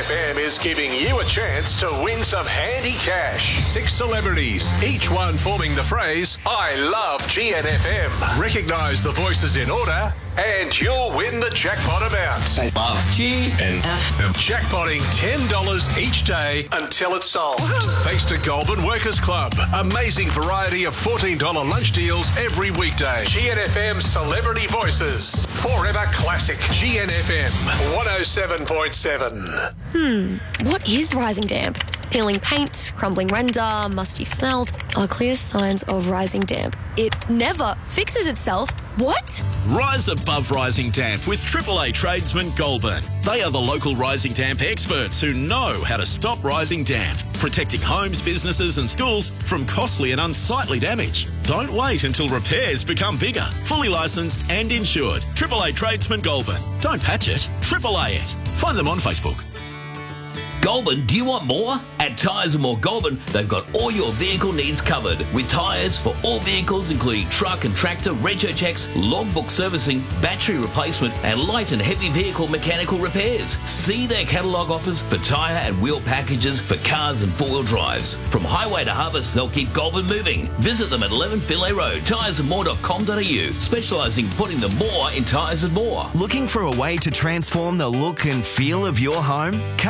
GNFM is giving you a chance to win some handy cash. 6 celebrities, each one forming the phrase, I love GNFM. Recognise the voices in order and you'll win the jackpot amount. I love GNFM. Jackpotting $10 each day until it's solved. Thanks to Goulburn Workers Club. Amazing variety of $14 lunch deals every weekday. GNFM Celebrity Voices. Forever classic. GNFM 107.7. What is rising damp? Peeling paint, crumbling render, musty smells are clear signs of rising damp. It never fixes itself. What? Rise above rising damp with AAA Tradesman Goulburn. They are the local rising damp experts who know how to stop rising damp, protecting homes, businesses and schools from costly and unsightly damage. Don't wait until repairs become bigger. Fully licensed and insured. AAA Tradesman Goulburn. Don't patch it, AAA it. Find them on Facebook. Goulburn, do you want more? At Tyres & More Goulburn, they've got all your vehicle needs covered with tyres for all vehicles including truck and tractor, rego checks, logbook servicing, battery replacement and light and heavy vehicle mechanical repairs. See their catalogue offers for tyre and wheel packages for cars and four-wheel drives. From highway to harvest, they'll keep Goulburn moving. Visit them at 11 Philae Road, tyresandmore.com.au, specialising in putting the more in Tyres & More. Looking for a way to transform the look and feel of your home?